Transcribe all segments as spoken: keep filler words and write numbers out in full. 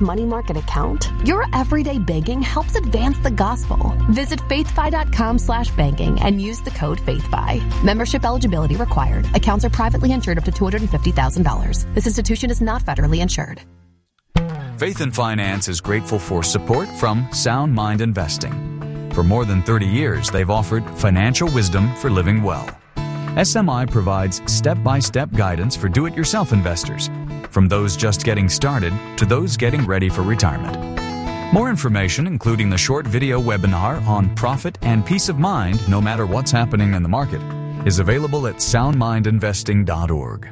money market account? Your everyday banking helps advance the gospel. Visit faithfi.com slash banking and use the code FAITHFI. Membership eligibility required. Accounts are privately insured up to two hundred fifty thousand dollars. This institution is not federally insured. Faith and Finance is grateful for support from Sound Mind Investing. For more than thirty years, they've offered financial wisdom for living well. S M I provides step-by-step guidance for do-it-yourself investors, from those just getting started to those getting ready for retirement. More information, including the short video webinar on profit and peace of mind no matter what's happening in the market, is available at sound mind investing dot org.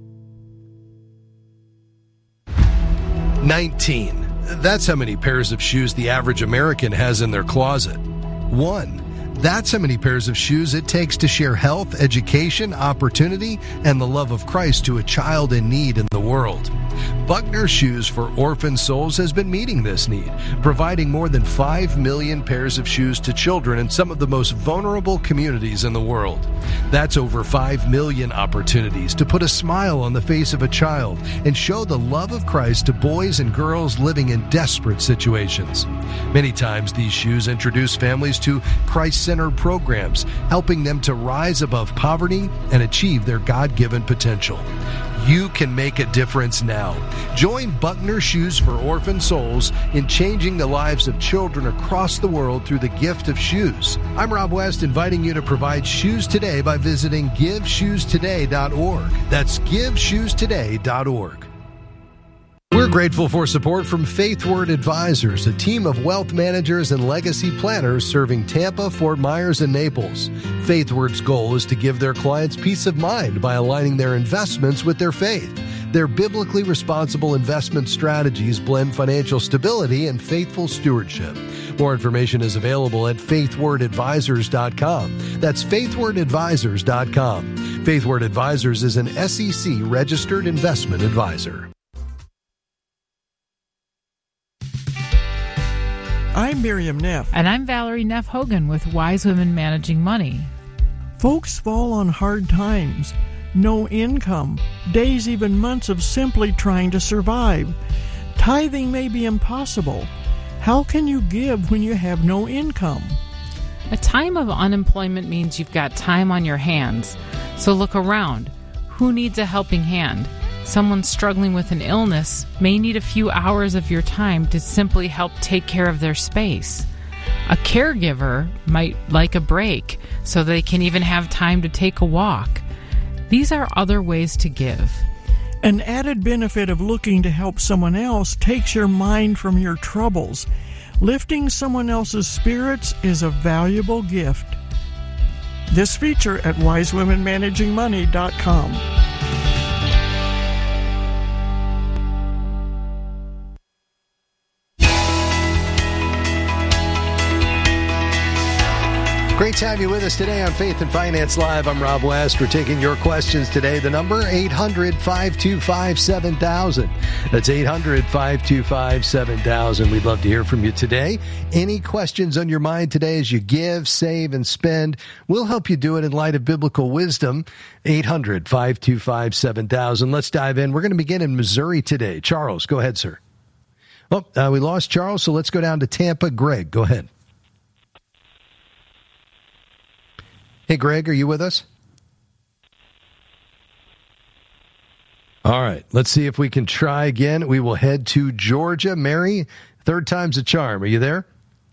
nineteen. That's how many pairs of shoes the average American has in their closet. One. That's how many pairs of shoes it takes to share health, education, opportunity, and the love of Christ to a child in need in the world. Buckner Shoes for Orphan Souls has been meeting this need, providing more than five million pairs of shoes to children in some of the most vulnerable communities in the world. That's over five million opportunities to put a smile on the face of a child and show the love of Christ to boys and girls living in desperate situations. Many times these shoes introduce families to Christ-centered programs, helping them to rise above poverty and achieve their God-given potential. You can make a difference now. Join Buckner Shoes for Orphan Souls in changing the lives of children across the world through the gift of shoes. I'm Rob West, inviting you to provide shoes today by visiting give shoes today dot org. That's give shoes today dot org. We're grateful for support from FaithWord Advisors, a team of wealth managers and legacy planners serving Tampa, Fort Myers, and Naples. FaithWord's goal is to give their clients peace of mind by aligning their investments with their faith. Their biblically responsible investment strategies blend financial stability and faithful stewardship. More information is available at faith word advisors dot com. That's faith word advisors dot com. FaithWord Advisors is an S E C registered investment advisor. I'm Miriam Neff. And I'm Valerie Neff Hogan with Wise Women Managing Money. Folks fall on hard times. No income. Days, even months of simply trying to survive. Tithing may be impossible. How can you give when you have no income? A time of unemployment means you've got time on your hands. So look around. Who needs a helping hand? Someone struggling with an illness may need a few hours of your time to simply help take care of their space. A caregiver might like a break so they can even have time to take a walk. These are other ways to give. An added benefit of looking to help someone else takes your mind from your troubles. Lifting someone else's spirits is a valuable gift. This feature at wise women managing money dot com. Great to have you with us today on Faith and Finance Live. I'm Rob West. We're taking your questions today. The number, eight hundred, five two five, seven thousand. That's eight hundred, five two five, seven thousand. We'd love to hear from you today. Any questions on your mind today as you give, save, and spend? We'll help you do it in light of biblical wisdom. eight hundred, five two five, seven thousand. Let's dive in. We're going to begin in Missouri today. Charles, go ahead, sir. Oh, uh, we lost Charles, so let's go down to Tampa. Greg, go ahead. Hey, Greg, are you with us? All right, let's see if we can try again. We will head to Georgia. Mary, third time's a charm. Are you there?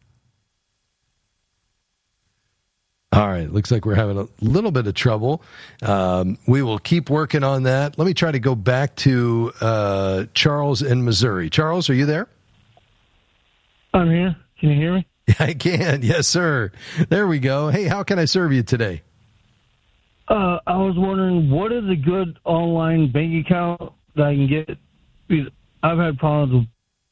All right, looks like we're having a little bit of trouble. Um, we will keep working on that. Let me try to go back to uh, Charles in Missouri. Charles, are you there? I'm here. Can you hear me? I can. Yes, sir. There we go. Hey, how can I serve you today? Uh, I was wondering, what is a good online bank account that I can get? Because I've had problems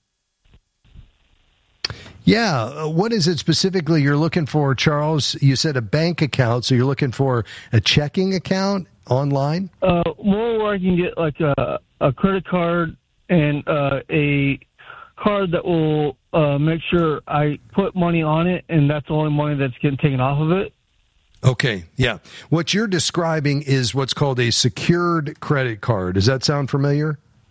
with. Yeah. What is it specifically you're looking for, Charles? You said a bank account, so you're looking for a checking account online? Uh, more where I can get like a, a credit card and uh, a card that will uh, make sure I put money on it, and that's the only money that's getting taken off of it. Okay, yeah. What you're describing is what's called a secured credit card. Does that sound familiar?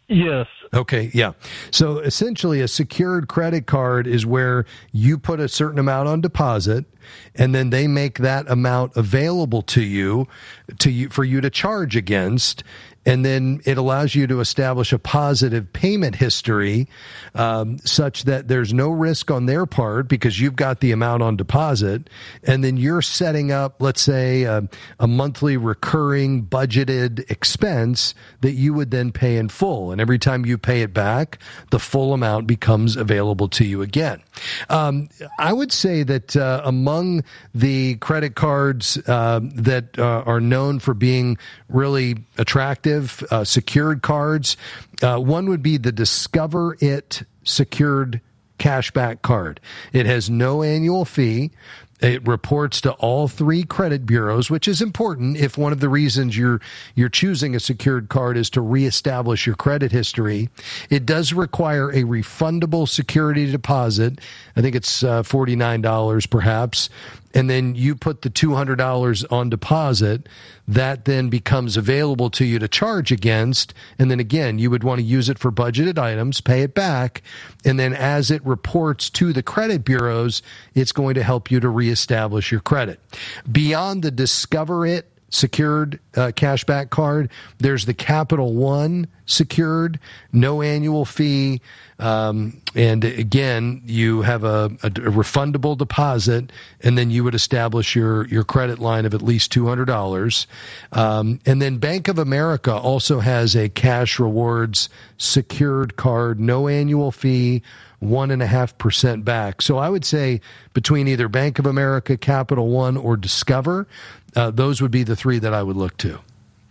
Yes. Okay, yeah. So essentially a secured credit card is where you put a certain amount on deposit and then they make that amount available to you to you for you to charge against. And then it allows you to establish a positive payment history um, such that there's no risk on their part because you've got the amount on deposit. And then you're setting up, let's say, a, a monthly recurring budgeted expense that you would then pay in full. And every time you pay it back, the full amount becomes available to you again. Um, I would say that uh, among the credit cards uh, that uh, are known for being really attractive, Uh, secured cards. Uh, one would be the Discover It secured cashback card. It has no annual fee. It reports to all three credit bureaus, which is important if one of the reasons you're you're choosing a secured card is to reestablish your credit history. It does require a refundable security deposit. I think it's uh, forty-nine dollars perhaps. And then you put the two hundred dollars on deposit. That then becomes available to you to charge against. And then again, you would want to use it for budgeted items, pay it back. And then as it reports to the credit bureaus, it's going to help you to reestablish your credit. Beyond the Discover It secured uh, cashback card, there's the Capital One secured, no annual fee. Um, and again, you have a, a, a refundable deposit, and then you would establish your, your credit line of at least two hundred dollars. Um, and then Bank of America also has a cash rewards secured card, no annual fee, one and a half percent back. So I would say between either Bank of America, Capital One, or Discover, uh, those would be the three that I would look to.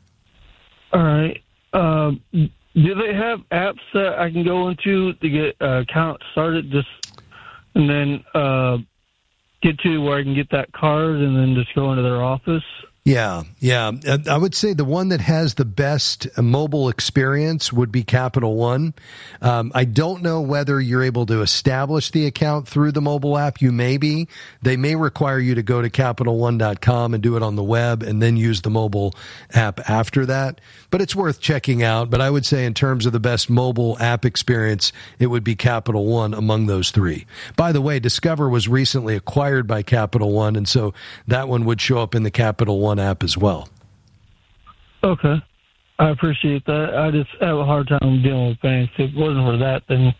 All right. Um, do they have apps that I can go into to get an account started, just and then uh, get to where I can get that card and then just go into their office? Yeah, yeah. I would say the one that has the best mobile experience would be Capital One. Um, I don't know whether you're able to establish the account through the mobile app. You may be. They may require you to go to Capital One dot com and do it on the web and then use the mobile app after that. But it's worth checking out. But I would say in terms of the best mobile app experience, it would be Capital One among those three. By the way, Discover was recently acquired by Capital One, and so that one would show up in the Capital One app as well. Okay. I appreciate that. I just have a hard time dealing with banks. If it wasn't for that, then...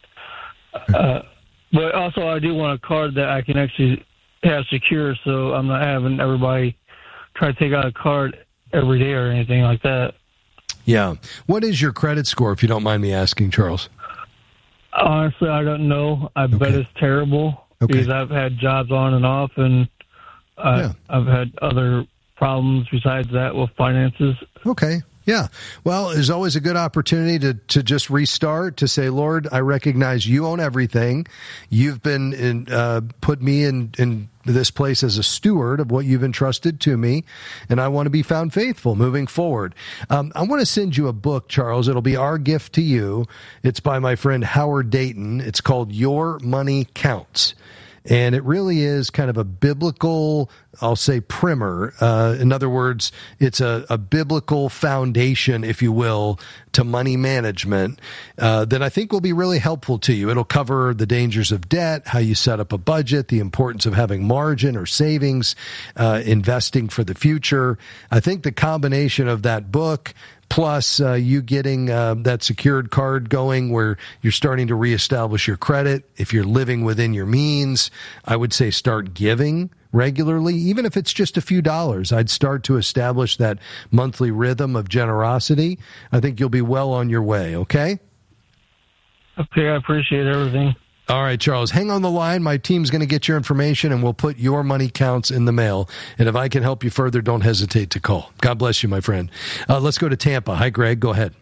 Uh, but also, I do want a card that I can actually have secure, so I'm not having everybody try to take out a card every day or anything like that. Yeah. What is your credit score, if you don't mind me asking, Charles? Honestly, I don't know. I okay. bet it's terrible okay. because I've had jobs on and off, and uh, yeah. I've had other problems besides that with finances. Okay. Yeah. Well, there's always a good opportunity to, to just restart, to say, Lord, I recognize you own everything. You've been in, uh, put me in, in this place as a steward of what you've entrusted to me, and I want to be found faithful moving forward. Um, I want to send you a book, Charles. It'll be our gift to you. It's by my friend Howard Dayton. It's called Your Money Counts. And it really is kind of a biblical, I'll say, primer. Uh, in other words, it's a, a biblical foundation, if you will, to money management uh, that I think will be really helpful to you. It'll cover the dangers of debt, how you set up a budget, the importance of having margin or savings, uh, investing for the future. I think the combination of that book plus uh, you getting uh, that secured card going where you're starting to reestablish your credit. If you're living within your means, I would say start giving regularly, even if it's just a few dollars. I'd start to establish that monthly rhythm of generosity. I think you'll be well on your way, okay? Okay, I appreciate everything. All right, Charles, hang on the line. My team's going to get your information, and we'll put Your Money Counts in the mail. And if I can help you further, don't hesitate to call. God bless you, my friend. Uh, let's go to Tampa. Hi, Greg. Go ahead.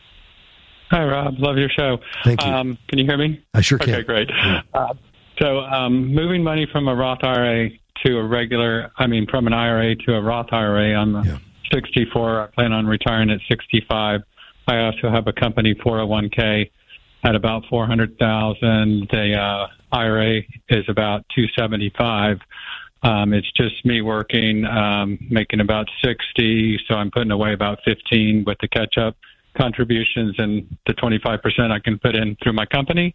Hi, Rob. Love your show. Thank you. Um, can you hear me? I sure can. Okay, great. Yeah. Uh, so um, moving money from a Roth I R A to a regular, I mean, from an I R A to a Roth I R A. I'm yeah. sixty-four. I plan on retiring at sixty-five. I also have a company four oh one k at about four hundred thousand. The uh, I R A is about two seventy-five. Um, it's just me working, um, making about sixty, so I'm putting away about fifteen with the catch-up contributions and the twenty-five percent I can put in through my company.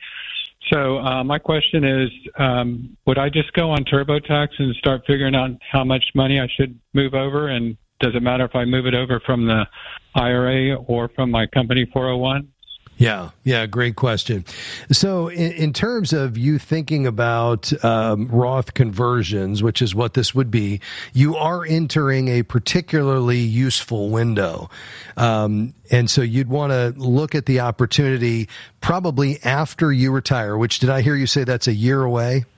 So uh, my question is, um, would I just go on TurboTax and start figuring out how much money I should move over? And does it matter if I move it over from the I R A or from my company four oh one? Yeah, yeah, great question. So in, in terms of you thinking about um, Roth conversions, which is what this would be, you are entering a particularly useful window. Um, and so you'd want to look at the opportunity probably after you retire, which did I hear you say that's a year away?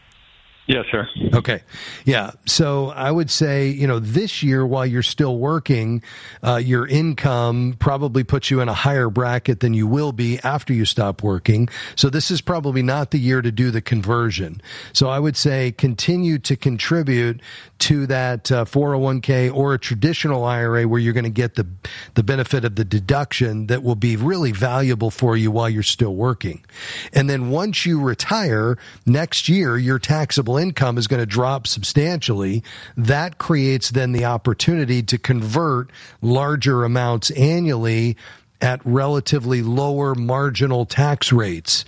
Yes, sir. Okay. Yeah. So I would say, you know, this year while you're still working, uh, your income probably puts you in a higher bracket than you will be after you stop working. So this is probably not the year to do the conversion. So I would say continue to contribute to that uh, four oh one k or a traditional I R A where you're going to get the the benefit of the deduction that will be really valuable for you while you're still working. And then once you retire, next year, your taxable income is going to drop substantially. That creates then the opportunity to convert larger amounts annually at relatively lower marginal tax rates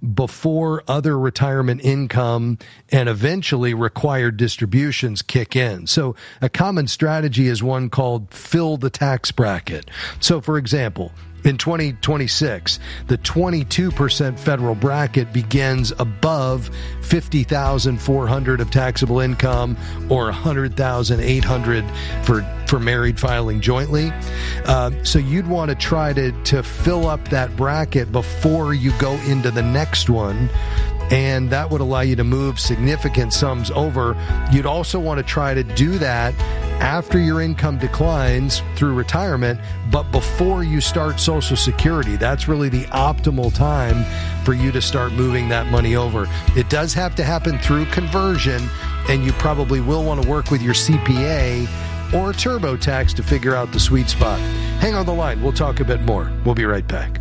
before other retirement income and eventually required distributions kick in. So a common strategy is one called fill the tax bracket. So for example, in twenty twenty-six, the twenty-two percent federal bracket begins above fifty thousand four hundred dollars of taxable income or one hundred thousand eight hundred dollars for, for married filing jointly. Uh, so you'd want to try to, to fill up that bracket before you go into the next one. And that would allow you to move significant sums over. You'd also want to try to do that after your income declines through retirement, but before you start Social Security. That's really the optimal time for you to start moving that money over. It does have to happen through conversion, and you probably will want to work with your C P A or TurboTax to figure out the sweet spot. Hang on the line. We'll talk a bit more. We'll be right back.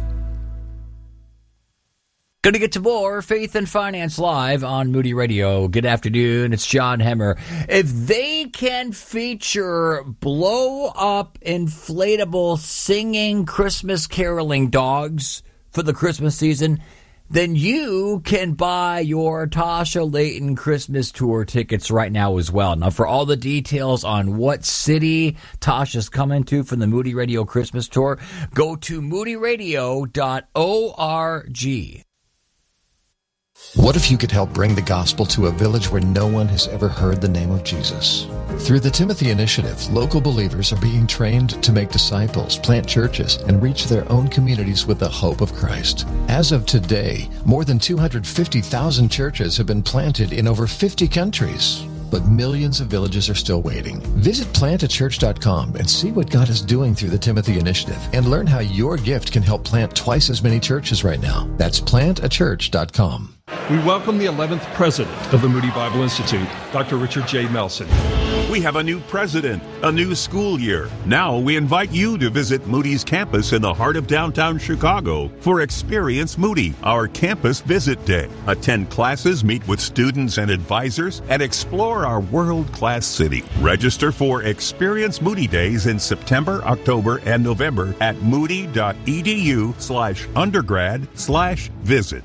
Going to get to more Faith and Finance Live on Moody Radio. Good afternoon. It's John Hemmer. If they can feature blow-up, inflatable, singing Christmas caroling dogs for the Christmas season, then you can buy your Tasha Layton Christmas tour tickets right now as well. Now, for all the details on what city Tasha's coming to for the Moody Radio Christmas tour, go to moody radio dot org. What if you could help bring the gospel to a village where no one has ever heard the name of Jesus? Through the Timothy Initiative, local believers are being trained to make disciples, plant churches, and reach their own communities with the hope of Christ. As of today, more than two hundred fifty thousand churches have been planted in over fifty countries. But millions of villages are still waiting. Visit plant a church dot com and see what God is doing through the Timothy Initiative and learn how your gift can help plant twice as many churches right now. That's plant a church dot com. We welcome the eleventh president of the Moody Bible Institute, Doctor Richard J. Melson. We have a new president, a new school year. Now we invite you to visit Moody's campus in the heart of downtown Chicago for Experience Moody, our campus visit day. Attend classes, meet with students and advisors, and explore our world-class city. Register for Experience Moody Days in September, October, and November at moody.edu slash undergrad slash visit.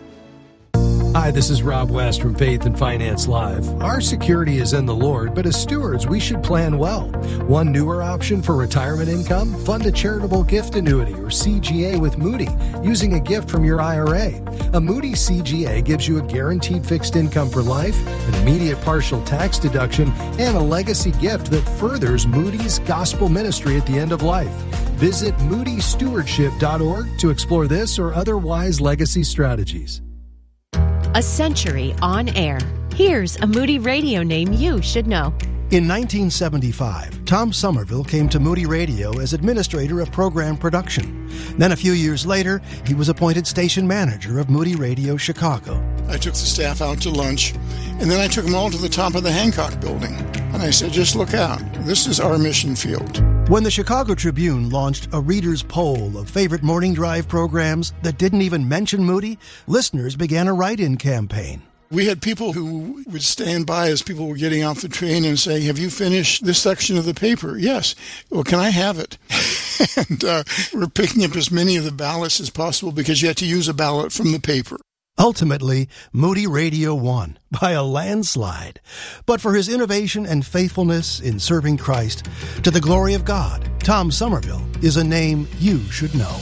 Hi, this is Rob West from Faith and Finance Live. Our security is in the Lord, but as stewards, we should plan well. One newer option for retirement income? Fund a charitable gift annuity or C G A with Moody using a gift from your I R A. A Moody C G A gives you a guaranteed fixed income for life, an immediate partial tax deduction, and a legacy gift that furthers Moody's gospel ministry at the end of life. Visit moody stewardship dot org to explore this or other wise legacy strategies. A century on air. Here's a Moody Radio name you should know. In nineteen seventy-five, Tom Somerville came to Moody Radio as administrator of program production. Then a few years later, he was appointed station manager of Moody Radio Chicago. I took the staff out to lunch, and then I took them all to the top of the Hancock building. And I said, just look out. This is our mission field. When the Chicago Tribune launched a reader's poll of favorite morning drive programs that didn't even mention Moody, listeners began a write-in campaign. We had people who would stand by as people were getting off the train and say, have you finished this section of the paper? Yes. Well, can I have it? and uh, we're picking up as many of the ballots as possible because you have to use a ballot from the paper. Ultimately, Moody Radio won by a landslide. But for his innovation and faithfulness in serving Christ to the glory of God, Tom Somerville is a name you should know.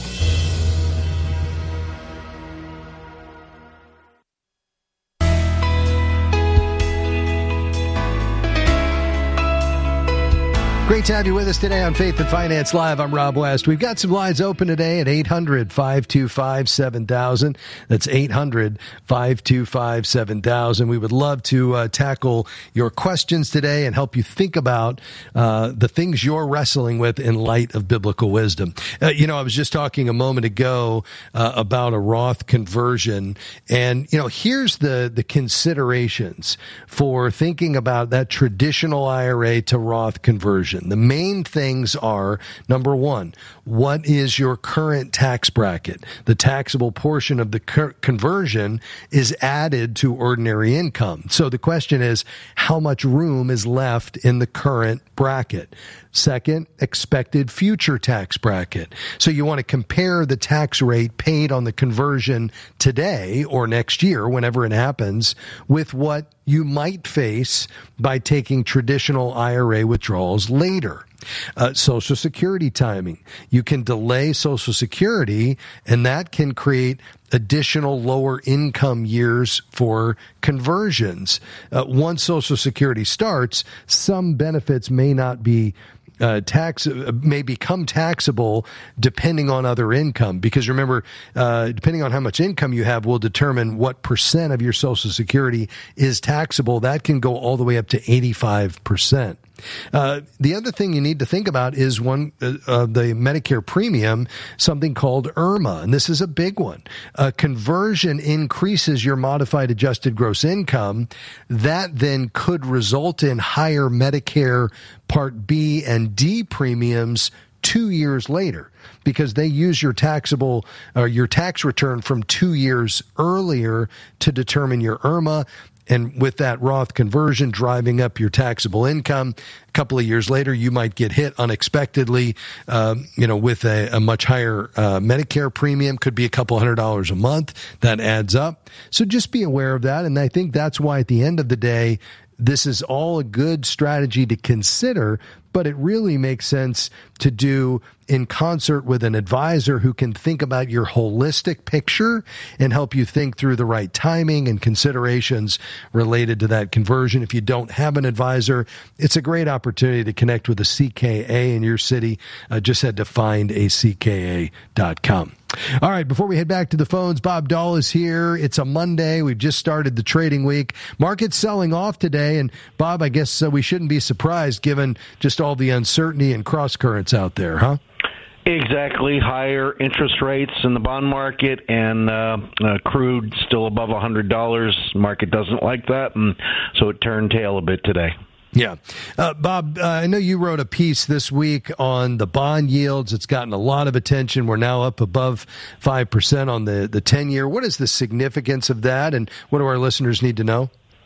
Great to have you with us today on Faith and Finance Live. I'm Rob West. We've got some lines open today at eight hundred, five two five, seven thousand. That's eight hundred, five two five, seven thousand. We would love to uh, tackle your questions today and help you think about uh, the things you're wrestling with in light of biblical wisdom. Uh, you know, I was just talking a moment ago uh, about a Roth conversion. And, you know, here's the, the considerations for thinking about that traditional I R A to Roth conversion. The main things are, number one, what is your current tax bracket? The taxable portion of the cur- conversion is added to ordinary income. So the question is, how much room is left in the current bracket? Second, expected future tax bracket. So you want to compare the tax rate paid on the conversion today or next year, whenever it happens, with what you might face by taking traditional I R A withdrawals later. Uh, Social Security timing. You can delay Social Security, and that can create additional lower income years for conversions. Uh, once Social Security starts, some benefits may not be Uh, tax uh, may become taxable depending on other income, because remember, uh, depending on how much income you have will determine what percent of your Social Security is taxable. That can go all the way up to eighty-five percent. Uh, the other thing you need to think about is one uh, uh, the Medicare premium, something called I R M A, and this is a big one. A conversion increases your modified adjusted gross income. That then could result in higher Medicare Part B and D premiums two years later, because they use your taxable or your tax return from two years earlier to determine your I R M A. And with that Roth conversion driving up your taxable income, a couple of years later, you might get hit unexpectedly, um, you know, with a, a much higher uh, Medicare premium, could be a couple hundred dollars a month. That adds up. So just be aware of that. And I think that's why at the end of the day, this is all a good strategy to consider, but it really makes sense to do in concert with an advisor who can think about your holistic picture and help you think through the right timing and considerations related to that conversion. If you don't have an advisor, it's a great opportunity to connect with a C K A in your city. Uh, just head to find a C K A dot com. All right, before we head back to the phones, Bob Dahl is here. It's a Monday. We've just started the trading week. Market's selling off today. And, Bob, I guess uh, we shouldn't be surprised given just all the uncertainty and cross currents out there, huh? Exactly. Higher interest rates in the bond market, and uh, uh, crude still above one hundred dollars. Market doesn't like that, and so it turned tail a bit today. Yeah. Uh, Bob, uh, I know you wrote a piece this week on the bond yields. It's gotten a lot of attention. We're now up above five percent on the, the ten-year. What is the significance of that, and what do our listeners need to know?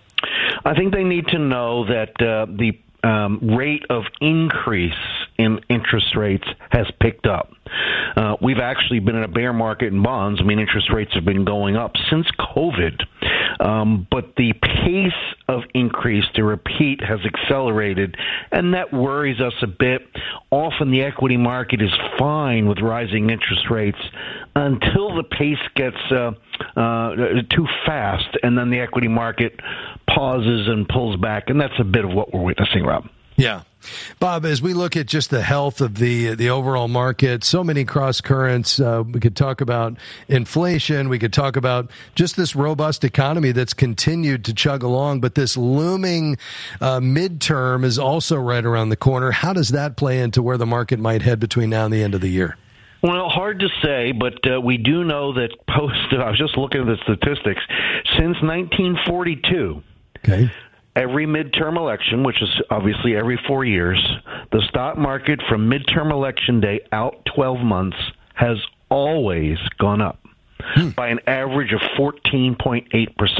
I think they need to know that uh, the um, rate of increase in interest rates has picked up. Uh, we've actually been in a bear market in bonds. I mean, interest rates have been going up since COVID. Um, but the pace of increase, to repeat, has accelerated, and that worries us a bit. Often the equity market is fine with rising interest rates until the pace gets uh, uh, too fast, and then the equity market pauses and pulls back, and that's a bit of what we're witnessing, Rob. Yeah. Bob, as we look at just the health of the the overall market, so many cross currents. Uh, we could talk about inflation. We could talk about just this robust economy that's continued to chug along. But this looming uh, midterm is also right around the corner. How does that play into where the market might head between now and the end of the year? Well, hard to say, but uh, we do know that post, I was just looking at the statistics, since nineteen forty-two, okay. Every midterm election, which is obviously every four years, the stock market from midterm election day out twelve months has always gone up hmm. by an average of fourteen point eight percent.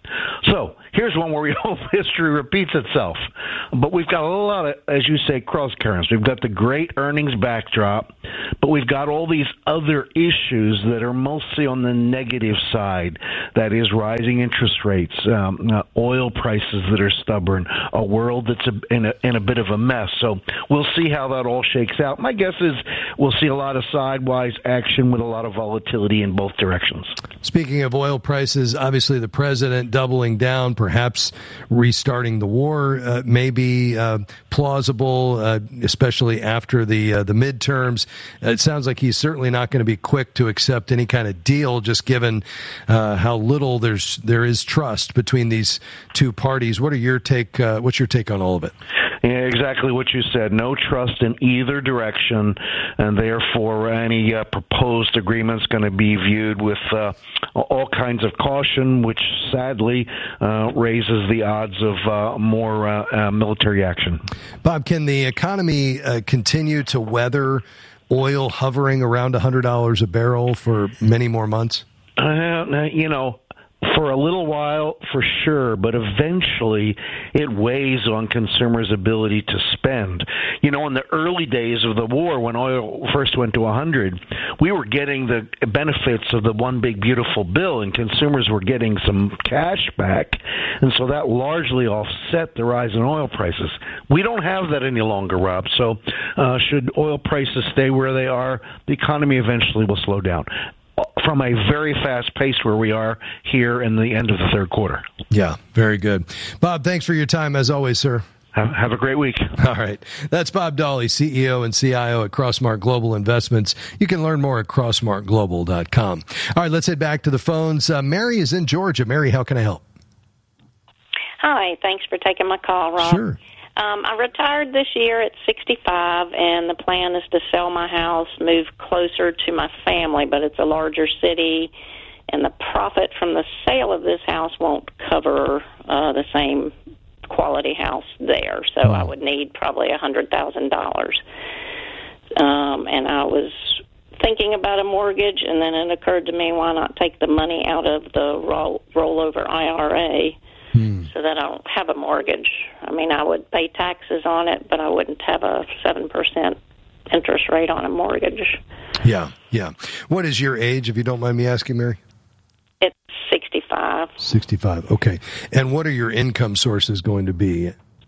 So here's one where we hope history repeats itself. But we've got a lot of, as you say, cross currents. We've got the great earnings backdrop, but we've got all these other issues that are mostly on the negative side. That is rising interest rates, um, uh, oil prices that are stubborn, a world that's a, in, a, in a bit of a mess. So we'll see how that all shakes out. My guess is we'll see a lot of sidewise action with a lot of volatility in both directions. Speaking of oil prices, obviously the president doubling down, perhaps restarting the war, uh, may be uh, plausible, uh, especially after the uh, the midterms. It sounds like he's certainly not going to be quick to accept any kind of deal, just given uh, how little there's there is trust between these two parties. What are your take? Uh, what's your take on all of it? Yeah, exactly what you said. No trust in either direction, and therefore any uh, proposed agreement's going to be viewed with uh, all kinds of caution, which sadly uh, raises the odds of uh, more uh, uh, military action. Bob, can the economy uh, continue to weather oil hovering around one hundred dollars a barrel for many more months? Uh, you know, for a little while, for sure, but eventually it weighs on consumers' ability to spend. You know, in the early days of the war, when oil first went to one hundred, we were getting the benefits of the one big beautiful bill, and consumers were getting some cash back, and so that largely offset the rise in oil prices. We don't have that any longer, Rob, so uh, should oil prices stay where they are, the economy eventually will slow down from a very fast pace where we are here in the end of the third quarter. Yeah, very good. Bob, thanks for your time as always, sir. Have, have a great week. All right. That's Bob Dawley, C E O and C I O at Crossmark Global Investments. You can learn more at crossmark global dot com. All right, let's head back to the phones. Uh, Mary is in Georgia. Mary, how can I help? Hi, thanks for taking my call, Rob. Sure. Um, I retired this year at sixty-five, and the plan is to sell my house, move closer to my family, but it's a larger city, and the profit from the sale of this house won't cover uh, the same quality house there, so oh. I would need probably one hundred thousand dollars. Um, and I was thinking about a mortgage, and then it occurred to me, why not take the money out of the roll- rollover I R A hmm. so that I don't have a mortgage. I mean, I would pay taxes on it, but I wouldn't have a seven percent interest rate on a mortgage. Yeah, yeah. What is your age, if you don't mind me asking, Mary? It's sixty-five. sixty-five, okay. And what are your income sources going to be?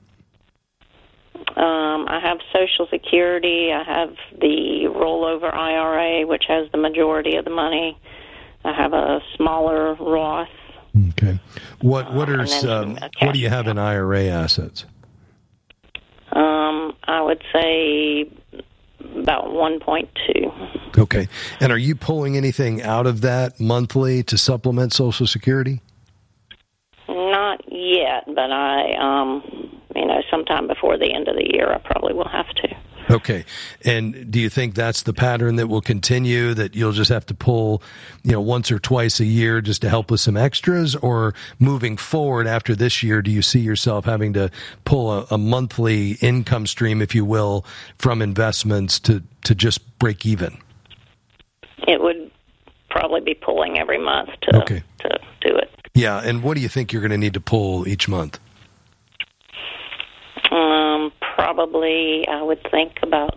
Um, I have Social Security. I have the rollover I R A, which has the majority of the money. I have a smaller Roth. Okay. What what are uh, um, what do you have in I R A assets? Um, I would say about one point two. Okay. And are you pulling anything out of that monthly to supplement Social Security? Not yet, but I, um, you know, sometime before the end of the year, I probably will have to. Okay. And do you think that's the pattern that will continue, that you'll just have to pull, you know, once or twice a year just to help with some extras? Or moving forward after this year, do you see yourself having to pull a, a monthly income stream, if you will, from investments to, to just break even? It would probably be pulling every month to, okay. to do it. Yeah. And what do you think you're going to need to pull each month? Um, probably, I would think about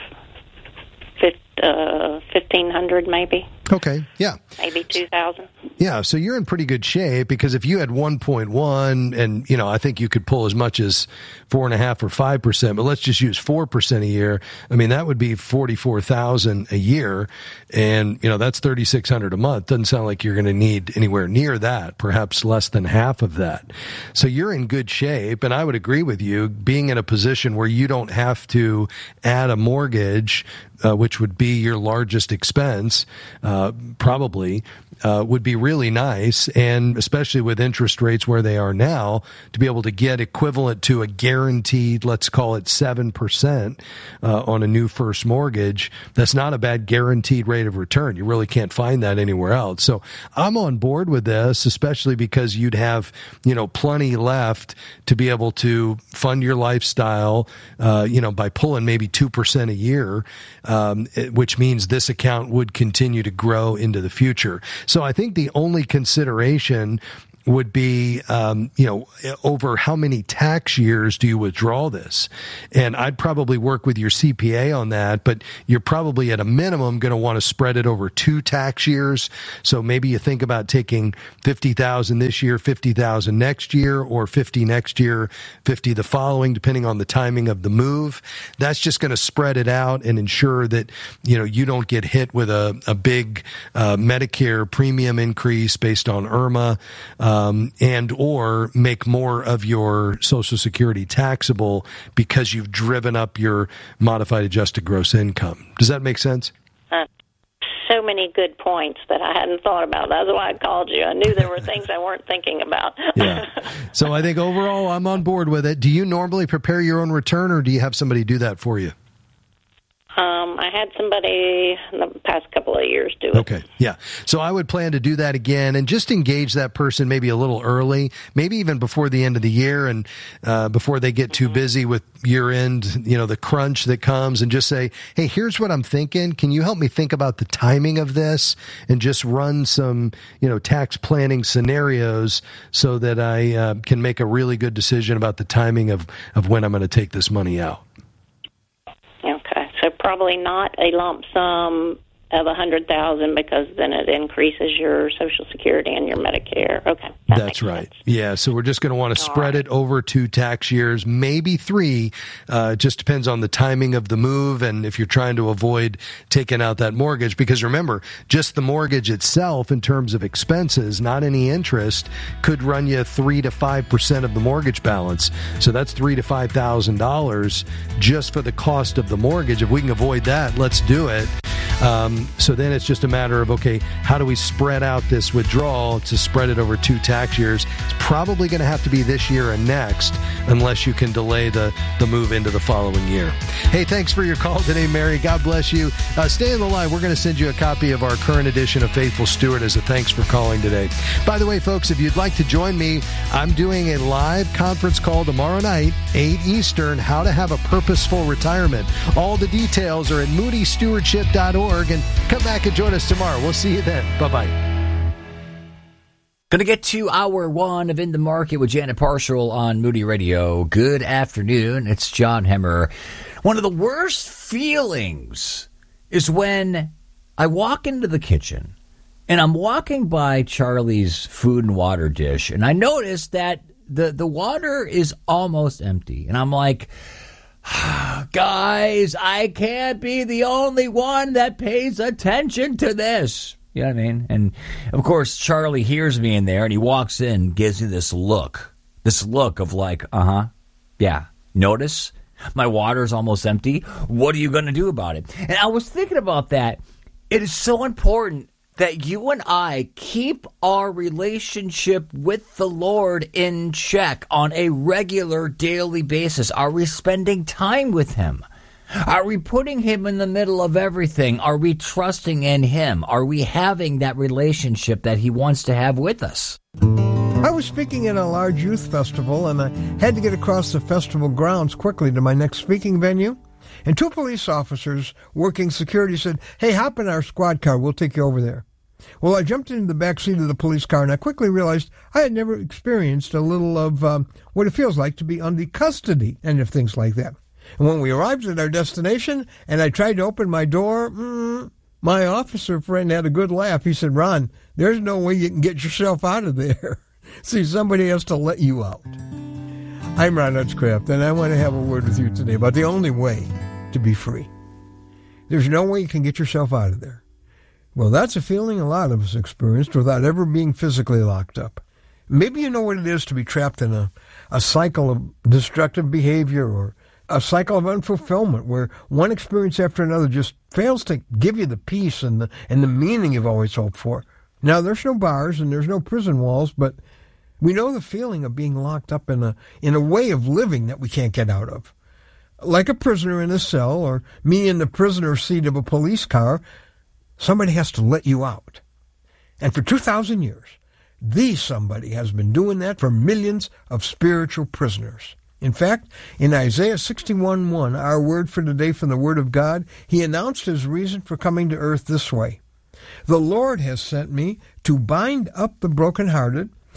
fifteen hundred, maybe. Okay, yeah. Maybe two thousand. Yeah, so you're in pretty good shape, because if you had one point one, and, you know, I think you could pull as much as four point five or five percent, but let's just use four percent a year. I mean, that would be forty-four thousand a year, and, you know, that's thirty-six hundred a month. Doesn't sound like you're going to need anywhere near that, perhaps less than half of that. So you're in good shape, and I would agree with you, being in a position where you don't have to add a mortgage, uh, which would be your largest expense, uh, probably, uh, would be really nice. And especially with interest rates where they are now, to be able to get equivalent to a guaranteed, let's call it seven percent uh, on a new first mortgage, that's not a bad guaranteed rate of return. You really can't find that anywhere else. So I'm on board with this, especially because you'd have, you know, plenty left to be able to fund your lifestyle, uh, you know, by pulling maybe two percent a year, um, which means this account would continue to grow into the future. So I think the only consideration would be, um, you know, over how many tax years do you withdraw this? And I'd probably work with your C P A on that, but you're probably at a minimum going to want to spread it over two tax years. So maybe you think about taking fifty thousand this year, fifty thousand next year, or fifty next year, fifty the following, depending on the timing of the move. That's just going to spread it out and ensure that, you know, you don't get hit with a, a big uh, Medicare premium increase based on IRMA, um, and or make more of your Social Security taxable because you've driven up your modified adjusted gross income. Does that make sense? Uh, so many good points that I hadn't thought about. That's why I called you. I knew there were things I weren't thinking about. Yeah. So I think overall I'm on board with it. Do you normally prepare your own return, or do you have somebody do that for you? Um, I had somebody in the past couple of years do it. Okay, yeah. So I would plan to do that again and just engage that person maybe a little early, maybe even before the end of the year, and uh, before they get too mm-hmm. busy with year-end, you know, the crunch that comes, and just say, hey, here's what I'm thinking. Can you help me think about the timing of this, and just run some, you know, tax planning scenarios so that I uh, can make a really good decision about the timing of, of when I'm going to take this money out. So probably not a lump sum of a hundred thousand, because then it increases your Social Security and your Medicare. Okay, that that's right. Sense. Yeah, so we're just going to want to spread right. it over two tax years, maybe three. Uh, it just depends on the timing of the move, and if you're trying to avoid taking out that mortgage. Because remember, just the mortgage itself, in terms of expenses, not any interest, could run you three to five percent of the mortgage balance. So that's three to five thousand dollars just for the cost of the mortgage. If we can avoid that, let's do it. Um, so then it's just a matter of, okay, how do we spread out this withdrawal to spread it over two tax years? It's probably going to have to be this year and next, unless you can delay the, the move into the following year. Hey, thanks for your call today, Mary. God bless you. Uh, stay on the line. We're going to send you a copy of our current edition of Faithful Steward as a thanks for calling today. By the way, folks, if you'd like to join me, I'm doing a live conference call tomorrow night, eight Eastern, How to Have a Purposeful Retirement. All the details are at moody stewardship dot org. And come back and join us tomorrow. We'll see you then. Bye-bye. Going to get to hour one of In the Market with Janet Parshall on Moody Radio. Good afternoon. It's John Hemmer. One of the worst feelings is when I walk into the kitchen and I'm walking by Charlie's food and water dish, and I notice that the, the water is almost empty. And I'm like, guys, I can't be the only one that pays attention to this. You know what I mean? And, of course, Charlie hears me in there, and he walks in, gives me this look. This look of like, uh-huh, yeah, notice? My water's almost empty. What are you going to do about it? And I was thinking about that. It is so important that you and I keep our relationship with the Lord in check on a regular daily basis. Are we spending time with Him? Are we putting Him in the middle of everything? Are we trusting in Him? Are we having that relationship that He wants to have with us? I was speaking at a large youth festival, and I had to get across the festival grounds quickly to my next speaking venue. And two police officers working security said, hey, hop in our squad car. We'll take you over there. Well, I jumped into the back seat of the police car, and I quickly realized I had never experienced a little of um, what it feels like to be under custody and of things like that. And when we arrived at our destination, and I tried to open my door, mm, my officer friend had a good laugh. He said, Ron, there's no way you can get yourself out of there. See, somebody has to let you out. I'm Ron Hutchcraft, and I want to have a word with you today about the only way to be free. There's no way you can get yourself out of there. Well, that's a feeling a lot of us experienced without ever being physically locked up. Maybe you know what it is to be trapped in a, a cycle of destructive behavior, or a cycle of unfulfillment where one experience after another just fails to give you the peace and the, and the meaning you've always hoped for. Now, there's no bars and there's no prison walls, but we know the feeling of being locked up in a in a way of living that we can't get out of. Like a prisoner in a cell, or me in the prisoner's seat of a police car, somebody has to let you out. And for two thousand years, the somebody has been doing that for millions of spiritual prisoners. In fact, in Isaiah sixty-one one, our word for today from the Word of God, he announced his reason for coming to earth this way. The Lord has sent me to bind up the brokenhearted,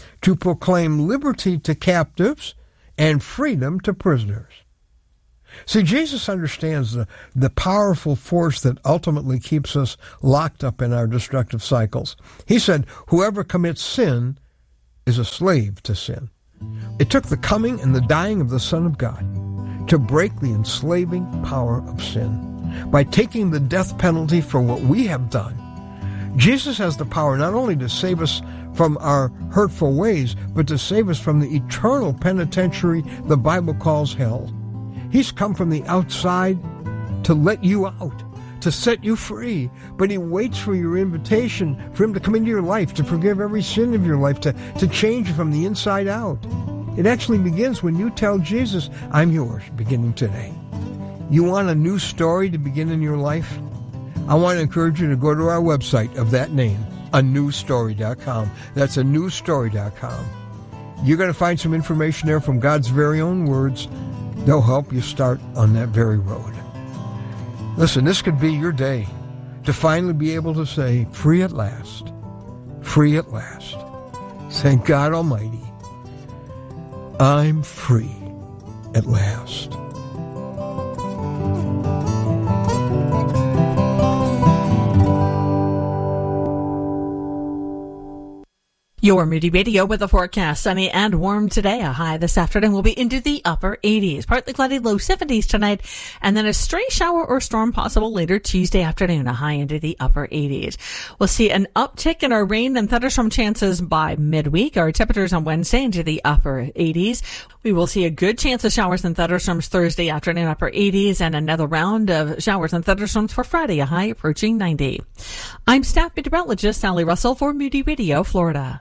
to proclaim liberty to captives and freedom to prisoners. See, Jesus understands the, the powerful force that ultimately keeps us locked up in our destructive cycles. He said, whoever commits sin is a slave to sin. It took the coming and the dying of the Son of God to break the enslaving power of sin. By taking the death penalty for what we have done, Jesus has the power not only to save us from our hurtful ways, but to save us from the eternal penitentiary the Bible calls hell. He's come from the outside to let you out, to set you free, but he waits for your invitation, for him to come into your life, to forgive every sin of your life, to, to change you from the inside out. It actually begins when you tell Jesus, I'm yours, beginning today. You want a new story to begin in your life? I want to encourage you to go to our website of that name, a new story dot com. That's a new story dot com. You're going to find some information there from God's very own words. They'll help you start on that very road. Listen, this could be your day to finally be able to say, free at last, free at last. Thank God Almighty, I'm free at last. Your Moody Radio with a forecast. Sunny and warm today. A high this afternoon will be into the upper eighties. Partly cloudy, low seventies tonight. And then a stray shower or storm possible later Tuesday afternoon. A high into the upper eighties. We'll see an uptick in our rain and thunderstorm chances by midweek. Our temperatures on Wednesday into the upper eighties. We will see a good chance of showers and thunderstorms Thursday afternoon, upper eighties. And another round of showers and thunderstorms for Friday. A high approaching ninety. I'm staff meteorologist Sally Russell for Moody Radio, Florida.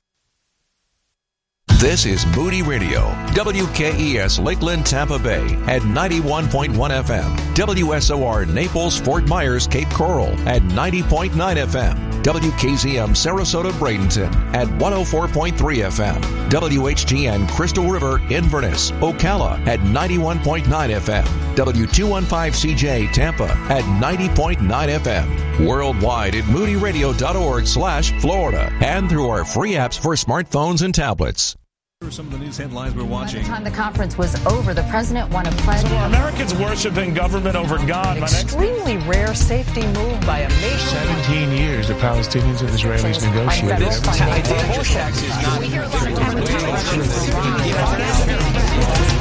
This is Moody Radio, W K E S Lakeland, Tampa Bay at ninety-one point one F M, W S O R Naples, Fort Myers, Cape Coral at ninety point nine F M, W K Z M Sarasota, Bradenton at one oh four point three F M, W H G N Crystal River, Inverness, Ocala at ninety-one point nine F M, W two fifteen C J Tampa at ninety point nine F M, worldwide at moody radio dot org slash Florida, and through our free apps for smartphones and tablets. Here are some of the news headlines we're watching. By the time the conference was over, the president won a pledge. So are Americans worshiping government over God? Extremely rare safety move by a nation. Seventeen years the Palestinians and Israelis negotiated. We hear a lot of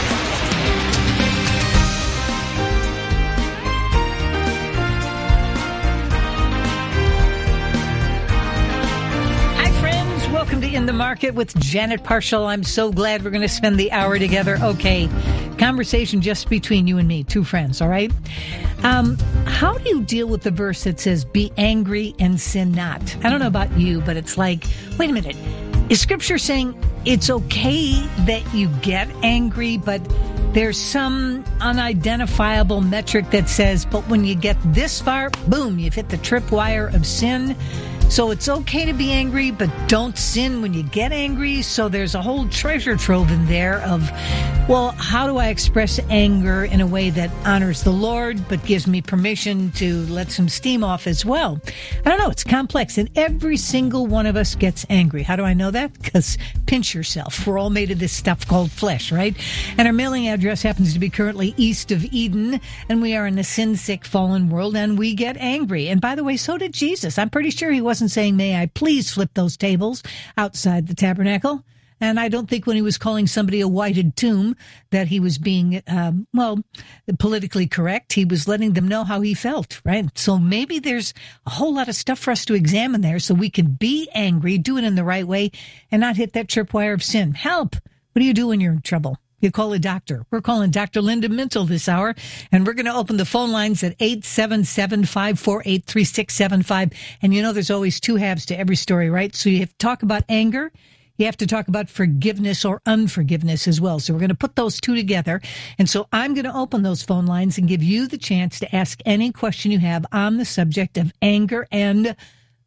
Welcome to In the Market with Janet Parshall. I'm so glad we're going to spend the hour together. Okay, conversation just between you and me, two friends, all right? Um, how do you deal with the verse that says, be angry and sin not? I don't know about you, but it's like, wait a minute. Is Scripture saying it's okay that you get angry, but there's some unidentifiable metric that says, but when you get this far, boom, you've hit the tripwire of sin? So it's okay to be angry, but don't sin when you get angry. So there's a whole treasure trove in there of, well, how do I express anger in a way that honors the Lord, but gives me permission to let some steam off as well? I don't know. It's complex. And every single one of us gets angry. How do I know that? Because pinch yourself. We're all made of this stuff called flesh, right? And our mailing address happens to be currently east of Eden. And we are in a sin-sick, fallen world. And we get angry. And by the way, so did Jesus. I'm pretty sure he wasn't saying, may I please flip those tables outside the tabernacle? And I don't think when he was calling somebody a whited tomb that he was being, um, well, politically correct. He was letting them know how he felt, right? So maybe there's a whole lot of stuff for us to examine there so we can be angry, do it in the right way, and not hit that tripwire of sin. Help! What do you do when you're in trouble? You call a doctor. We're calling Doctor Linda Mintle this hour, and we're going to open the phone lines at eight seven seven, five four eight, three six seven five. And you know there's always two halves to every story, right? So you have to talk about anger. You have to talk about forgiveness or unforgiveness as well. So we're going to put those two together. And so I'm going to open those phone lines and give you the chance to ask any question you have on the subject of anger and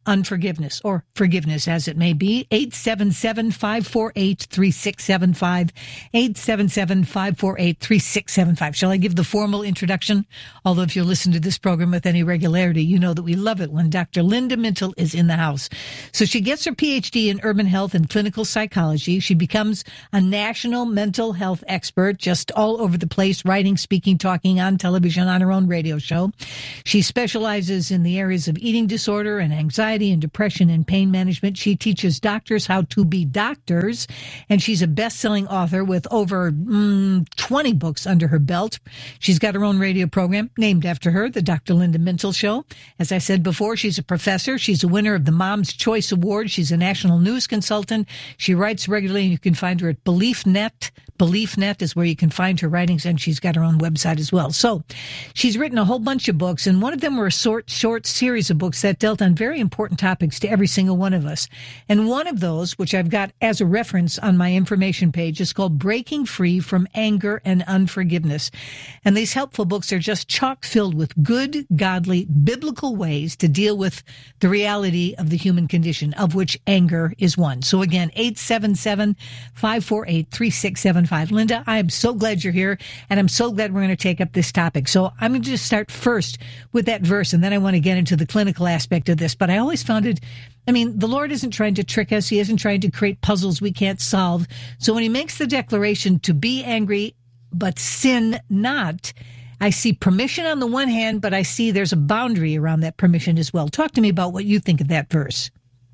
unforgiveness or forgiveness as it may be. eight seven seven, five four eight, three six seven five. eight seven seven, five four eight, three six seven five. Shall I give the formal introduction? Although if you listen to this program with any regularity, you know that we love it when Doctor Linda Mintle is in the house. So she gets her P H D in urban health and clinical psychology. She becomes a national mental health expert, just all over the place, writing, speaking, talking on television, on her own radio show. She specializes in the areas of eating disorder and anxiety and depression and pain management. She teaches doctors how to be doctors, and she's a best-selling author with over mm, twenty books under her belt. She's got her own radio program named after her, the Doctor Linda Mintle Show. As I said before, she's a professor. She's a winner of the Mom's Choice Award. She's a national news consultant. She writes regularly, and you can find her at BeliefNet. BeliefNet is where you can find her writings, and she's got her own website as well. So she's written a whole bunch of books, and one of them were a short, short series of books that dealt on very important topics to every single one of us. And one of those, which I've got as a reference on my information page, is called Breaking Free from Anger and Unforgiveness. And these helpful books are just chock filled with good, godly, biblical ways to deal with the reality of the human condition, of which anger is one. So again, eight seven seven, five four eight, three six seven five. Linda, I am so glad you're here, and I'm so glad we're going to take up this topic. So I'm going to just start first with that verse, and then I want to get into the clinical aspect of this. But I always found it, I mean, the Lord isn't trying to trick us. He isn't trying to create puzzles we can't solve. So when he makes the declaration to be angry, but sin not, I see permission on the one hand, but I see there's a boundary around that permission as well. Talk to me about what you think of that verse.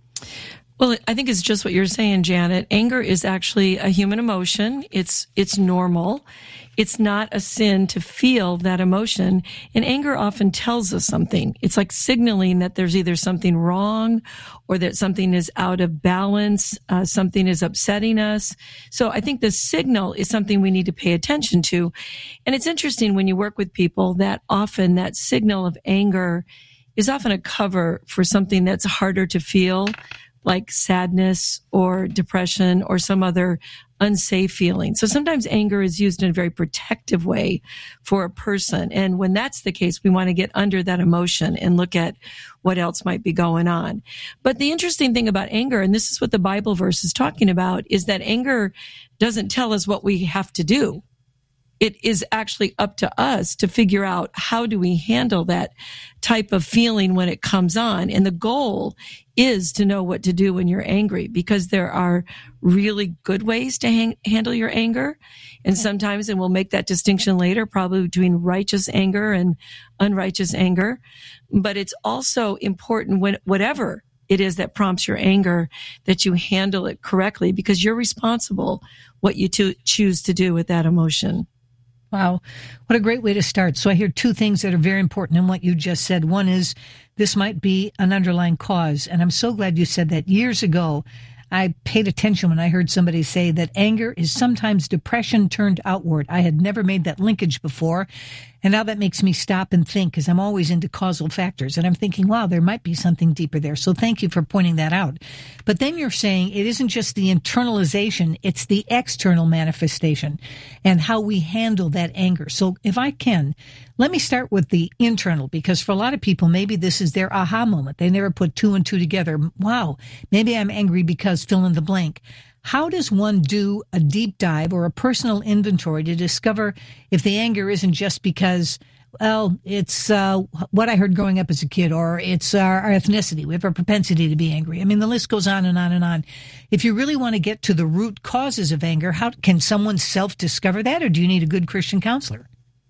Well, I think it's just what you're saying, Janet. Anger is actually a human emotion. It's it's normal. It's not a sin to feel that emotion. And anger often tells us something. It's like signaling that there's either something wrong or that something is out of balance, uh, something is upsetting us. So I think the signal is something we need to pay attention to. And it's interesting when you work with people that often that signal of anger is often a cover for something that's harder to feel, like sadness or depression or some other unsafe feeling. So sometimes anger is used in a very protective way for a person. And when that's the case, we want to get under that emotion and look at what else might be going on. But the interesting thing about anger, and this is what the Bible verse is talking about, is that anger doesn't tell us what we have to do. It is actually up to us to figure out how do we handle that type of feeling when it comes on. And the goal is to know what to do when you're angry, because there are really good ways to hang, handle your anger. And sometimes, and we'll make that distinction later, probably between righteous anger and unrighteous anger. But it's also important when whatever it is that prompts your anger, that you handle it correctly, because you're responsible what you to choose to do with that emotion. Wow. What a great way to start. So I hear two things that are very important in what you just said. One is this might be an underlying cause. And I'm so glad you said that. Years ago, I paid attention when I heard somebody say that anger is sometimes depression turned outward. I had never made that linkage before. And now that makes me stop and think, because I'm always into causal factors. And I'm thinking, wow, there might be something deeper there. So thank you for pointing that out. But then you're saying it isn't just the internalization, it's the external manifestation and how we handle that anger. So if I can, let me start with the internal, because for a lot of people, maybe this is their aha moment. They never put two and two together. Wow, maybe I'm angry because fill in the blank. How does one do a deep dive or a personal inventory to discover if the anger isn't just because, well, it's uh, what I heard growing up as a kid, or it's our, our ethnicity. We have a propensity to be angry. I mean, the list goes on and on and on. If you really want to get to the root causes of anger, how can someone self-discover that, or do you need a good Christian counselor?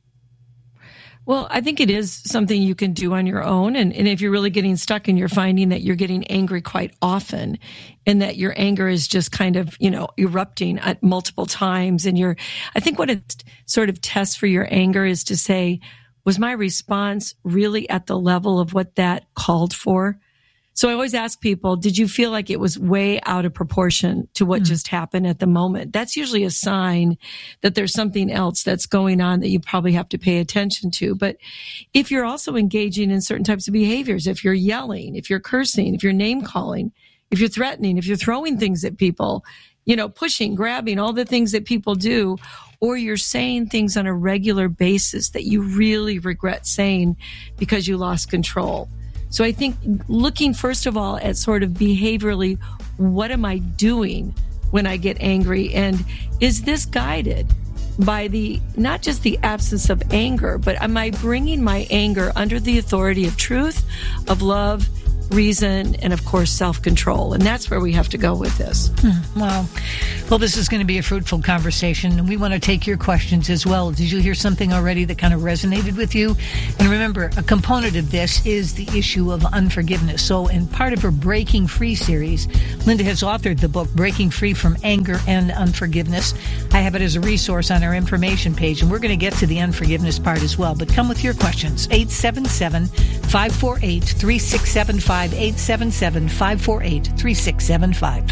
Well, I think it is something you can do on your own. And, and if you're really getting stuck and you're finding that you're getting angry quite often and that your anger is just kind of, you know, erupting at multiple times, and you're, I think what it sort of tests for your anger is to say, was my response really at the level of what that called for? So I always ask people, did you feel like it was way out of proportion to what mm. just happened at the moment? That's usually a sign that there's something else that's going on that you probably have to pay attention to. But if you're also engaging in certain types of behaviors, if you're yelling, if you're cursing, if you're name calling, if you're threatening, if you're throwing things at people, you know, pushing, grabbing, all the things that people do, or you're saying things on a regular basis that you really regret saying because you lost control. So I think looking first of all at sort of behaviorally, what am I doing when I get angry? And is this guided by the, not just the absence of anger, but am I bringing my anger under the authority of truth, of love, reason, and of course self-control? And that's where we have to go with this. Hmm, wow. Well, this is going to be a fruitful conversation, and we want to take your questions as well. Did you hear something already that kind of resonated with you? And remember, a component of this is the issue of unforgiveness. So in part of her Breaking Free series, Linda has authored the book Breaking Free from Anger and Unforgiveness. I have it as a resource on our information page, and we're going to get to the unforgiveness part as well. But come with your questions. eight seven seven, five four eight, three six seven five. eight seven seven, five four eight, three six seven five.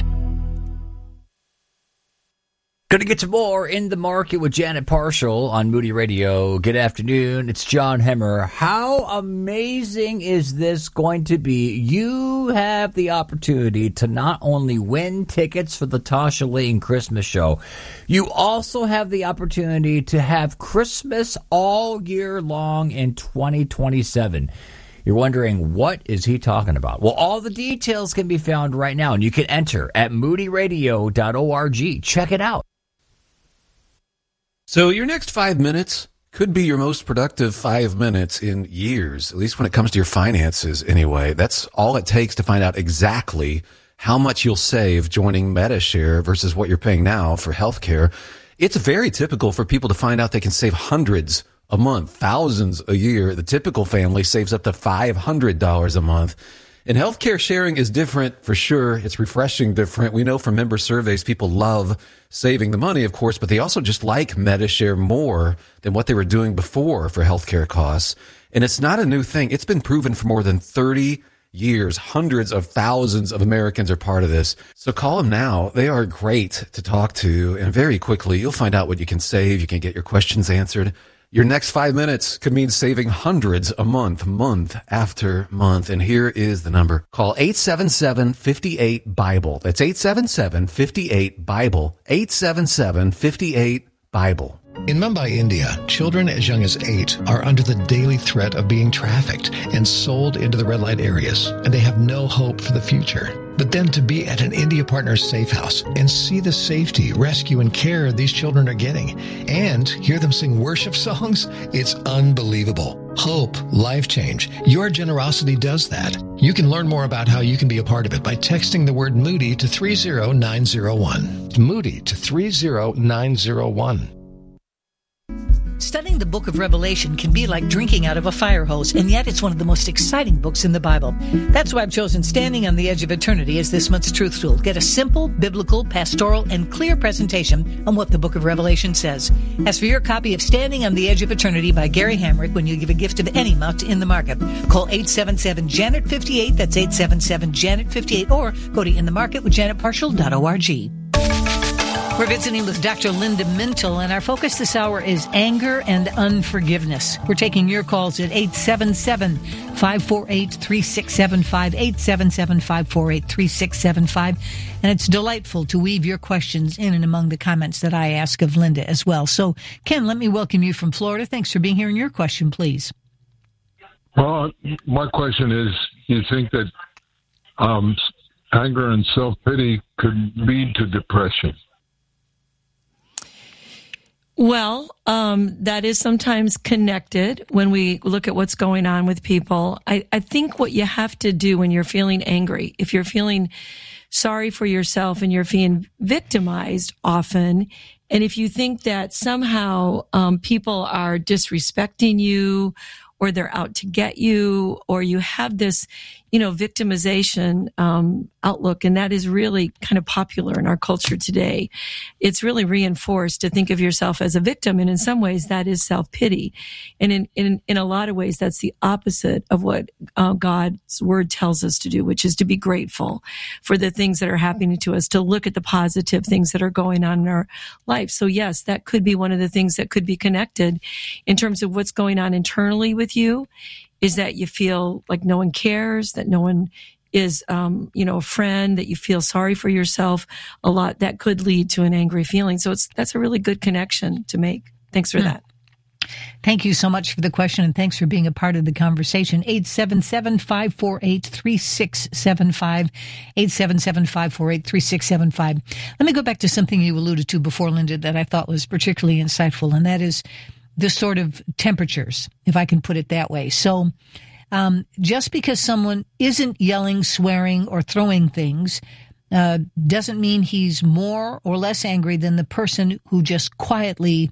Going to get to more In the Market with Janet Parshall on Moody Radio. Good afternoon. It's John Hemmer. How amazing is this going to be? You have the opportunity to not only win tickets for the Tasha Lane Christmas show, you also have the opportunity to have Christmas all year long in twenty twenty-seven. You're wondering, what is he talking about? Well, all the details can be found right now, and you can enter at moody radio dot org. Check it out. So your next five minutes could be your most productive five minutes in years, at least when it comes to your finances anyway. That's all it takes to find out exactly how much you'll save joining Medi-Share versus what you're paying now for healthcare. It's very typical for people to find out they can save hundreds a month, thousands a year. The typical family saves up to five hundred dollars a month. And healthcare sharing is different for sure. It's refreshing different. We know from member surveys, people love saving the money, of course, but they also just like Medi-Share more than what they were doing before for healthcare costs. And it's not a new thing. It's been proven for more than thirty years. Hundreds of thousands of Americans are part of this. So call them now. They are great to talk to. And very quickly, you'll find out what you can save. You can get your questions answered. Your next five minutes could mean saving hundreds a month, month after month. And here is the number. Call eight seven seven, five eight, BIBLE. That's eight seven seven, five eight, BIBLE. eight seven seven, five eight, BIBLE. In Mumbai, India, children as young as eight are under the daily threat of being trafficked and sold into the red light areas, and they have no hope for the future. But then to be at an India Partners safe house and see the safety, rescue, and care these children are getting, and hear them sing worship songs, it's unbelievable. Hope, life change. Your generosity does that. You can learn more about how you can be a part of it by texting the word Moody to three zero nine zero one. Moody to three zero nine zero one. Studying the book of Revelation can be like drinking out of a fire hose, and yet it's one of the most exciting books in the Bible. That's why I've chosen Standing on the Edge of Eternity as this month's truth tool. Get a simple, biblical, pastoral, and clear presentation on what the book of Revelation says. As for your copy of Standing on the Edge of Eternity by Gary Hamrick when you give a gift of any amount to In the Market, call eight seven seven, Janet fifty-eight, that's eight seven seven, Janet fifty-eight, or go to in the market with janet parshall dot org. We're visiting with Doctor Linda Mintle, and our focus this hour is anger and unforgiveness. We're taking your calls at eight seven seven, five four eight, three six seven five, eight seven seven, five four eight, three six seven five. And it's delightful to weave your questions in and among the comments that I ask of Linda as well. So, Ken, let me welcome you from Florida. Thanks for being here, and your question, please. Well, my question is, you think that um, anger and self-pity could lead to depression? Well, um, that is sometimes connected when we look at what's going on with people. I, I think what you have to do when you're feeling angry, if you're feeling sorry for yourself and you're feeling victimized often, and if you think that somehow um, people are disrespecting you, or they're out to get you, or you have this, you know, victimization um, outlook, and that is really kind of popular in our culture today. It's really reinforced to think of yourself as a victim, and in some ways that is self-pity. And in, in, in a lot of ways, that's the opposite of what uh, God's word tells us to do, which is to be grateful for the things that are happening to us, to look at the positive things that are going on in our life. So yes, that could be one of the things that could be connected in terms of what's going on internally with you, is that you feel like no one cares, that no one is, um, you know, a friend, that you feel sorry for yourself a lot. That could lead to an angry feeling. So it's, that's a really good connection to make. Thanks for hmm. that. Thank you so much for the question, and thanks for being a part of the conversation. eight seven seven, five four eight, three six seven five, eight seven seven, five four eight, three six seven five. Let me go back to something you alluded to before, Linda, that I thought was particularly insightful, and that is the sort of temperatures, if I can put it that way. So um, just because someone isn't yelling, swearing, or throwing things uh, doesn't mean he's more or less angry than the person who just quietly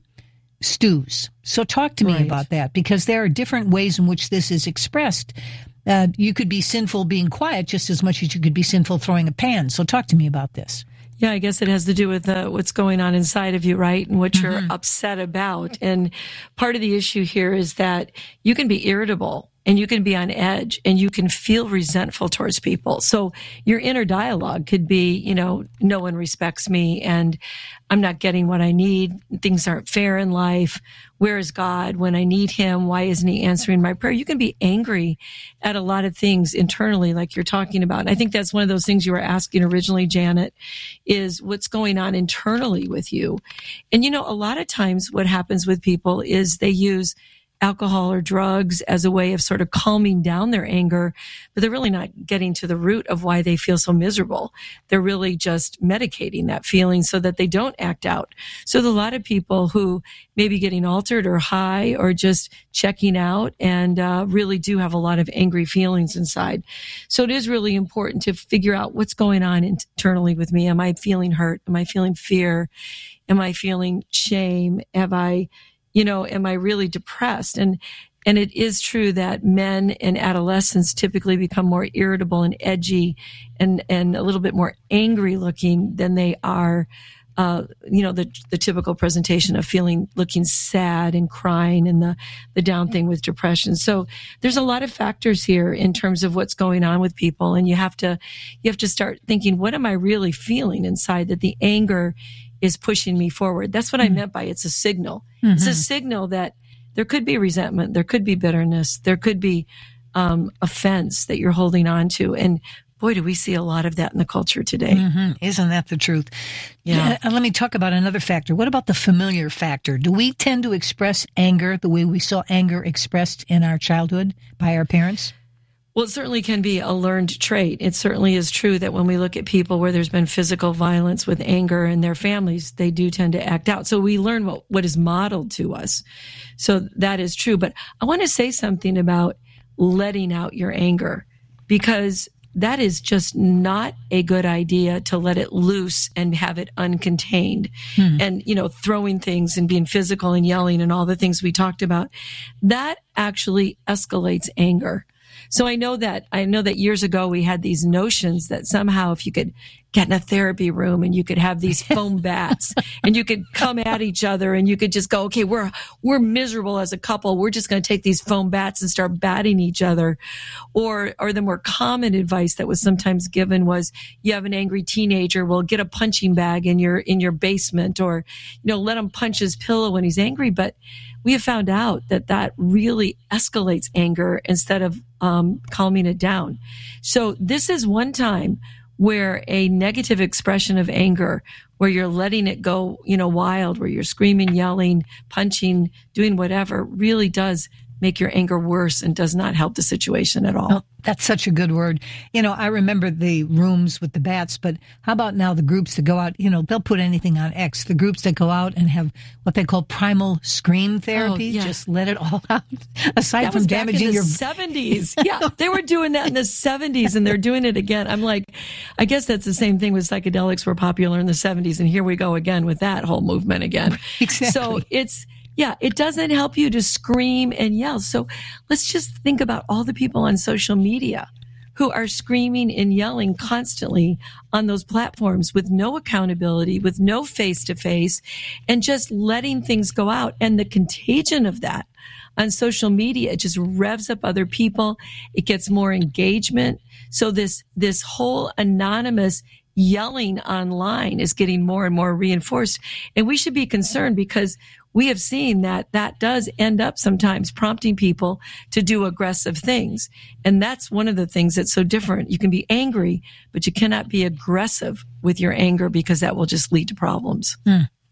stews. So talk to me Right. about that, because there are different ways in which this is expressed. Uh, you could be sinful being quiet just as much as you could be sinful throwing a pan. So talk to me about this. Yeah, I guess it has to do with uh, what's going on inside of you, right? And what you're upset about. And part of the issue here is that you can be irritable and you can be on edge and you can feel resentful towards people. So your inner dialogue could be, you know, no one respects me and I'm not getting what I need. Things aren't fair in life. Where is God when I need him? Why isn't he answering my prayer? You can be angry at a lot of things internally, like you're talking about. And I think that's one of those things you were asking originally, Janet, is what's going on internally with you. And, you know, a lot of times what happens with people is they use alcohol or drugs as a way of sort of calming down their anger, but they're really not getting to the root of why they feel so miserable. They're really just medicating that feeling so that they don't act out. So there's a lot of people who may be getting altered or high or just checking out and uh, really do have a lot of angry feelings inside. So it is really important to figure out what's going on internally with me. Am I feeling hurt? Am I feeling fear? Am I feeling shame? Have I You know, am I really depressed? And, and it is true that men and adolescents typically become more irritable and edgy and, and a little bit more angry looking than they are, uh, you know, the, the typical presentation of feeling, looking sad and crying and the, the down thing with depression. So there's a lot of factors here in terms of what's going on with people. And you have to, you have to start thinking, what am I really feeling inside that the anger is pushing me forward? That's what mm-hmm. I meant by it's a signal. Mm-hmm. It's a signal that there could be resentment, there could be bitterness, there could be um, offense that you're holding on to. And boy, do we see a lot of that in the culture today. Mm-hmm. Isn't that the truth? Yeah. yeah. Let me talk about another factor. What about the familiar factor? Do we tend to express anger the way we saw anger expressed in our childhood by our parents? Well, it certainly can be a learned trait. It certainly is true that when we look at people where there's been physical violence with anger in their families, they do tend to act out. So we learn what, what is modeled to us. So that is true. But I want to say something about letting out your anger, because that is just not a good idea to let it loose and have it uncontained. Hmm. And, you know, throwing things and being physical and yelling and all the things we talked about, that actually escalates anger. So I know that, I know that years ago we had these notions that somehow if you could get in a therapy room and you could have these foam bats and you could come at each other and you could just go, okay, we're, we're miserable as a couple. We're just going to take these foam bats and start batting each other. Or, or the more common advice that was sometimes given was you have an angry teenager. Well, get a punching bag in your, in your basement, or, you know, let him punch his pillow when he's angry. But we have found out that that really escalates anger instead of um, calming it down. So this is one time where a negative expression of anger, where you're letting it go, you know, wild, where you're screaming, yelling, punching, doing whatever, really does make your anger worse and does not help the situation at all. Oh, that's such a good word. You know, I remember the rooms with the bats, but how about now the groups that go out, you know, they'll put anything on X, the groups that go out and have what they call primal scream therapy, oh, yeah. just let it all out, aside that from was damaging back in your... the seventies. Yeah, they were doing that in the seventies and they're doing it again. I'm like, I guess that's the same thing with psychedelics were popular in the seventies, and here we go again with that whole movement again. Exactly. So it's, yeah, it doesn't help you to scream and yell. So let's just think about all the people on social media who are screaming and yelling constantly on those platforms with no accountability, with no face-to-face, and just letting things go out. And the contagion of that on social media, it just revs up other people. It gets more engagement. So this, this whole anonymous yelling online is getting more and more reinforced. And we should be concerned, because we have seen that that does end up sometimes prompting people to do aggressive things. And that's one of the things that's so different. You can be angry, but you cannot be aggressive with your anger, because that will just lead to problems. Mm.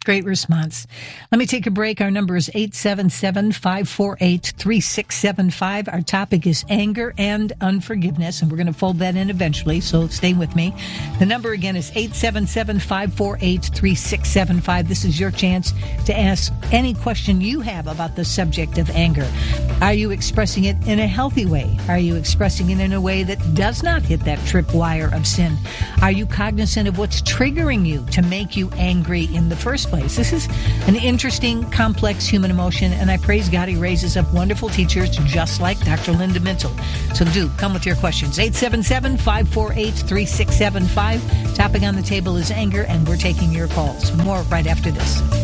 Great response. Let me take a break. Our number is eight seven seven, five four eight, three six seven five. Our topic is anger and unforgiveness, and we're going to fold that in eventually, so stay with me. The number again is eight seven seven, five four eight, three six seven five. This is your chance to ask any question you have about the subject of anger. Are you expressing it in a healthy way? Are you expressing it in a way that does not hit that tripwire of sin? Are you cognizant of what's triggering you to make you angry in the first place? This is an interesting, complex human emotion, and I praise God he raises up wonderful teachers just like Doctor Linda Mintle. So do come with your questions. eight seven seven, five four eight, three six seven five. Topic on the table is anger, and we're taking your calls. More right after this.